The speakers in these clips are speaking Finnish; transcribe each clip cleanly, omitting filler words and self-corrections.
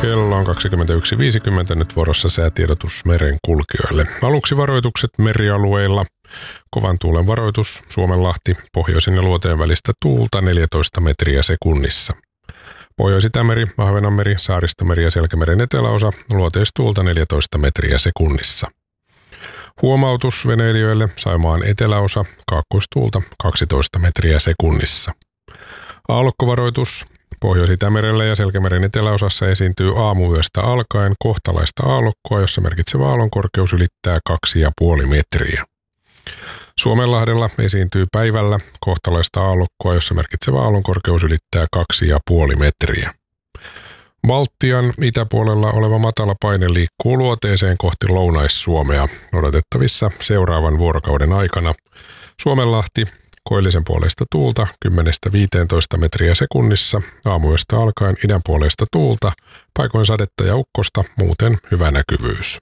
Kello on 21.50, nyt vuorossa säätiedotus merenkulkijoille. Aluksi varoitukset merialueilla. Kovan tuulen varoitus Suomenlahti, pohjoisin ja luoteen välistä tuulta 14 metriä sekunnissa. Pohjois-Itämeri, Ahvenanmeri, Saaristomeri ja Selkämeren eteläosa, luoteistuulta 14 metriä sekunnissa. Huomautus veneilijöille, Saimaan eteläosa, kaakkoistuulta 12 metriä sekunnissa. Aallokkovaroitus Pohjois-Itämerellä ja Selkämeren eteläosassa esiintyy aamuyöstä alkaen kohtalaista aallokkoa, jossa merkitsevä aallonkorkeus ylittää 2,5 metriä. Suomenlahdella esiintyy päivällä kohtalaista aallokkoa, jossa merkitsevä aallonkorkeus ylittää 2,5 metriä. Baltian itäpuolella oleva matala paine liikkuu luoteeseen kohti Lounais-Suomea odotettavissa seuraavan vuorokauden aikana. Suomenlahti, koillisen puoleista tuulta 10-15 metriä sekunnissa, aamuyöstä alkaen idän puoleista tuulta, paikoin sadetta ja ukkosta, muuten hyvä näkyvyys.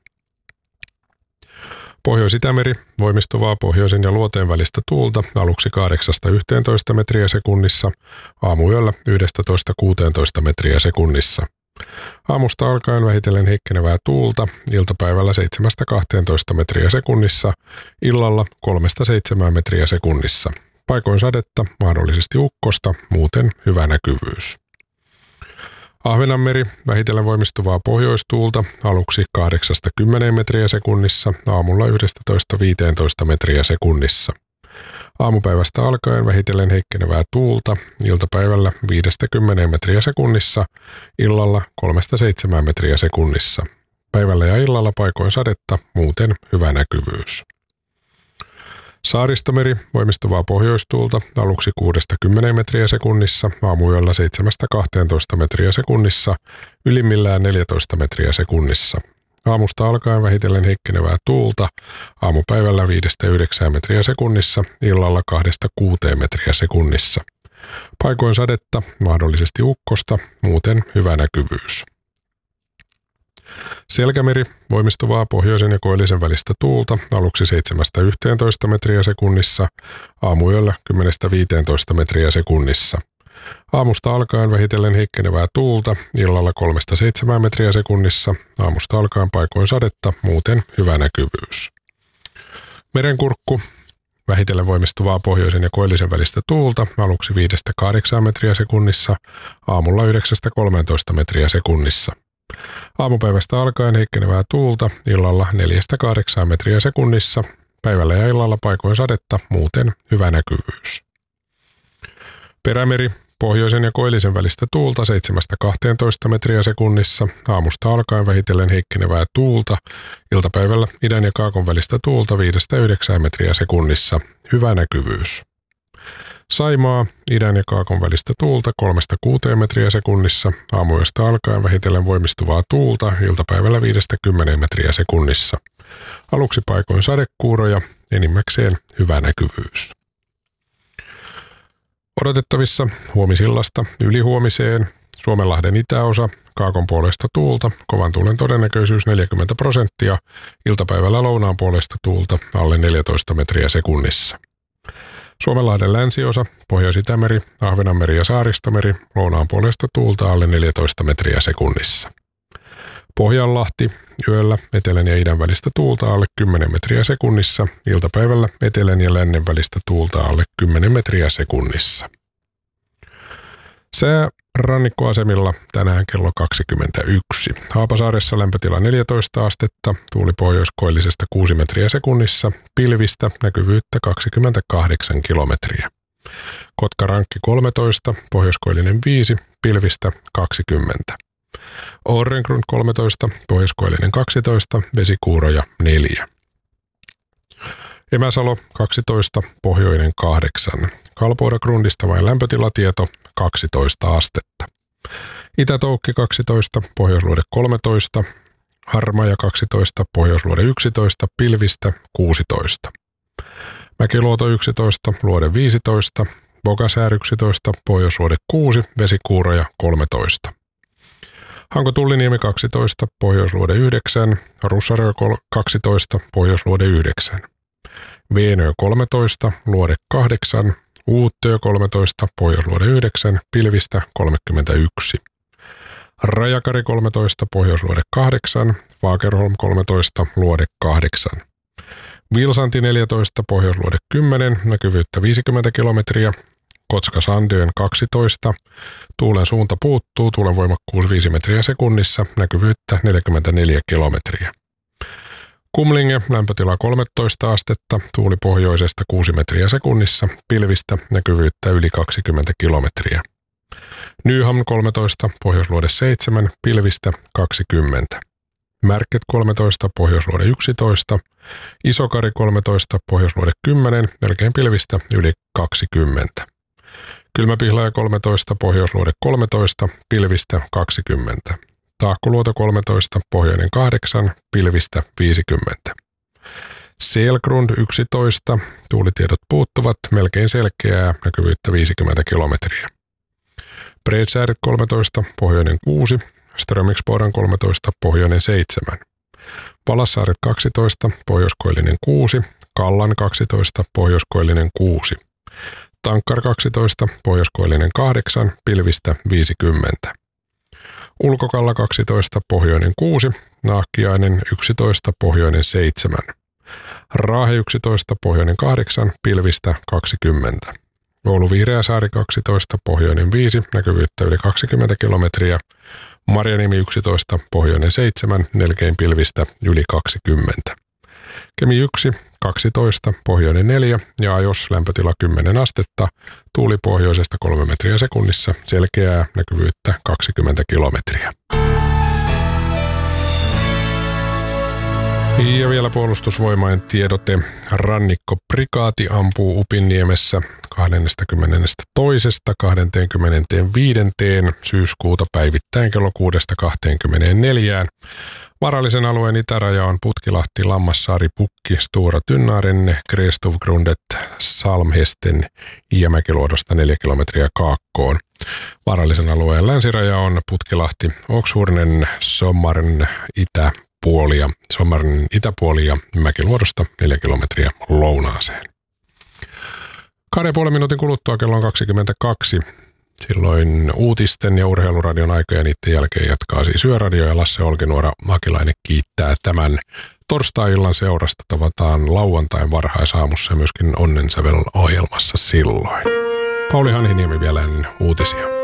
Pohjois-Itämeri, voimistuvaa pohjoisen ja luoteen välistä tuulta, aluksi 8-11 metriä sekunnissa, aamuyöllä 11-16 metriä sekunnissa. Aamusta alkaen vähitellen heikkenevää tuulta, iltapäivällä 7-12 metriä sekunnissa, illalla 3-7 metriä sekunnissa. Paikoin sadetta, mahdollisesti ukkosta, muuten hyvä näkyvyys. Ahvenanmeri, vähitellen voimistuvaa pohjoistuulta, aluksi 8-10 metriä sekunnissa, aamulla 11-15 metriä sekunnissa. Aamupäivästä alkaen vähitellen heikkenevää tuulta, iltapäivällä 5-10 metriä sekunnissa, illalla 3-7 metriä sekunnissa. Päivällä ja illalla paikoin sadetta, muuten hyvä näkyvyys. Saaristomeri, voimistuvaa pohjoistuulta, aluksi 6-10 metriä sekunnissa, aamuyöllä 7-12 metriä sekunnissa, ylimmillään 14 metriä sekunnissa. Aamusta alkaen vähitellen heikkenevää tuulta, aamupäivällä 5-9 metriä sekunnissa, illalla 2-6 metriä sekunnissa. Paikoin sadetta, mahdollisesti ukkosta, muuten hyvä näkyvyys. Selkämeri, voimistuvaa pohjoisen ja koillisen välistä tuulta, aluksi 7-11 metriä sekunnissa, aamuyöllä 10-15 metriä sekunnissa. Aamusta alkaen vähitellen heikkenevää tuulta, illalla 3-7 metriä sekunnissa, aamusta alkaen paikoin sadetta, muuten hyvä näkyvyys. Merenkurkku, vähitellen voimistuvaa pohjoisen ja koillisen välistä tuulta, aluksi 5-8 metriä sekunnissa, aamulla 9-13 metriä sekunnissa. Aamupäivästä alkaen heikkenevää tuulta, illalla 4-8 metriä sekunnissa, päivällä ja illalla paikoin sadetta, muuten hyvä näkyvyys. Perämeri, pohjoisen ja koillisen välistä tuulta 7-12 metriä sekunnissa, aamusta alkaen vähitellen heikkenevää tuulta, iltapäivällä idän ja kaakon välistä tuulta 5-9 metriä sekunnissa, hyvä näkyvyys. Saimaa, idän ja kaakon välistä tuulta 3-6 metriä sekunnissa, aamuyöstä alkaen vähitellen voimistuvaa tuulta, iltapäivällä 5-10 metriä sekunnissa. Aluksi paikoin sadekuuroja, enimmäkseen hyvä näkyvyys. Odotettavissa huomisillasta ylihuomiseen, Suomenlahden itäosa, kaakon puolesta tuulta, kovan tuulen todennäköisyys 40%, iltapäivällä lounaan puolesta tuulta alle 14 metriä sekunnissa. Suomenlahden länsiosa, Pohjois-Itämeri, Ahvenanmeri ja Saaristomeri, lounaan puolesta tuulta alle 14 metriä sekunnissa. Pohjanlahti, yöllä etelän ja idän välistä tuulta alle 10 metriä sekunnissa, iltapäivällä etelän ja lännen välistä tuulta alle 10 metriä sekunnissa. Sää rannikkoasemilla tänään kello 21. Haapasaaressa lämpötila 14 astetta, tuuli pohjoiskoillisesta 6 metriä sekunnissa, pilvistä näkyvyyttä 28 kilometriä. Kotkarankki 13, pohjoiskoillinen 5, pilvistä 20. Orrengrund 13, pohjoiskoillinen 12, vesikuuroja 4. Emäsalo 12, pohjoinen 8. Kalpoidagrundista vain lämpötilatieto 12 astetta. Itä-Toukki 12, Pohjoisluode 13, Harmaja 12, Pohjoisluode 11, pilvistä 16. Mäkiluoto 11, Luode 15, Bogasär 11, Pohjoisluode 6, vesikuuroja 13. Hanko-Tulliniemi 12, Pohjoisluode 9, Russarö 12, Pohjoisluode 9. Veenö 13, Luode 8, Uuttöö 13, Pohjoisluode 9, pilvistä 31. Rajakari 13, pohjoisluode 8, Fagerholm 13, luode 8. Vilsanti 14, pohjoisluode 10, näkyvyyttä 50 kilometriä. Kotska-Sandön 12, tuulen suunta puuttuu, tuulen voimakkuus 5 metriä sekunnissa, näkyvyyttä 44 kilometriä. Kumlinge, lämpötila 13 astetta, tuuli pohjoisesta 6 metriä sekunnissa, pilvistä, näkyvyyttä yli 20 kilometriä. Nyhamn 13, pohjoisluode 7, pilvistä 20. Märket 13, pohjoisluode 11, Isokari 13, pohjoisluode 10, melkein pilvistä yli 20. Kylmäpihlaja 13, pohjoisluode 13, pilvistä 20. Tahkoluoto 13, pohjoinen 8, pilvistä 50. Selgrund 11, tuulitiedot puuttuvat, melkein selkeää, näkyvyyttä 50 kilometriä. Bredsääret 13, pohjoinen 6, Strömingsboden 13, pohjoinen 7. Palassaaret 12, pohjoiskoillinen 6, Kallan 12, pohjoiskoillinen 6. Tankkar 12, pohjoiskoillinen 8, pilvistä 50. Ulkokalla 12, pohjoinen 6, Naakkiainen 11, pohjoinen 7. Raahe 11, pohjoinen 8, pilvistä 20. Oulu Vihreäsaari 12, pohjoinen 5, näkyvyyttä yli 20 kilometriä. Marjaniemi 11, pohjoinen 7, melkein pilvistä yli 20. Kemi 1, 12, pohjoinen 4 ja Ajos lämpötila 10 astetta, tuuli pohjoisesta 3 metriä sekunnissa, selkeää, näkyvyyttä 20 kilometriä. Ja vielä puolustusvoimain tiedote. Rannikkoprikaati ampuu Upinniemessä 22. 25. syyskuuta päivittäin kello 6-24. Vaarallisen alueen itäraja on Putkilahti, Lammassaari, Pukki, Stora Tynnaren, Krestuvgrundet, Salmhesten ja Mäkiluodosta 4 kilometriä kaakkoon. Vaarallisen alueen länsiraja on Putkilahti, Oxhurnen, Sommaren itäpuoli ja Mäkiluodosta 4 kilometriä lounaaseen. 2,5 minuutin kuluttua kello on 22. Silloin uutisten ja urheiluradion aika ja niiden jälkeen jatkaa siis Yöradio ja Lasse Olkinuora Makilainen kiittää tämän torstai-illan seurasta. Tavataan lauantain varhaisaamussa ja myöskin Onnensävel ohjelmassa silloin. Pauli Hanhiniemi vielä ennen uutisia.